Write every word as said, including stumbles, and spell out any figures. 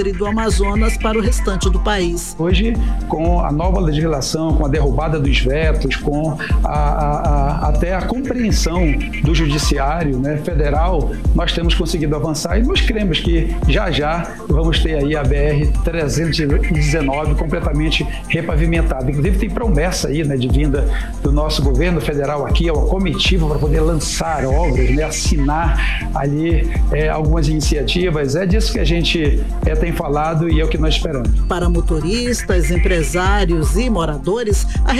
do Amazonas para o restante do país. Hoje, com a nova legislação, com a derrubada dos vetos, com a, a, a, até a compreensão do judiciário, né, federal, nós temos conseguido avançar e nós cremos que já já vamos ter aí a B R trezentos e dezenove completamente repavimentada. Inclusive tem promessa aí, né, de vinda do nosso governo federal aqui, é uma comitiva para poder lançar obras, né, assinar ali é, algumas iniciativas. É disso que a gente é, tem falado e é o que nós esperamos. Para motoristas, empresários e moradores, a